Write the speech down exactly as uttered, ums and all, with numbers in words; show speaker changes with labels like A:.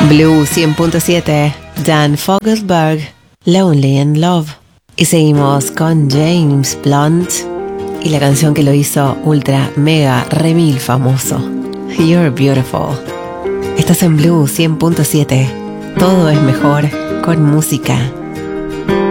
A: Blue cien punto siete, Dan Fogelberg, Lonely in Love. Y seguimos con James Blunt y la canción que lo hizo ultra mega remil famoso, You're Beautiful. Estás en Blue cien punto siete. Todo es mejor con música.